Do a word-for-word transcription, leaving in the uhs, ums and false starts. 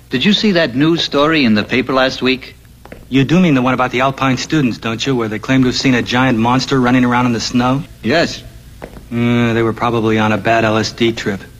Did you see that news story in the paper last week? You do mean the one about the Alpine students, don't you, where they claim to have seen a giant monster running around in the snow? Yes. Uh, they were probably on a bad L S D trip.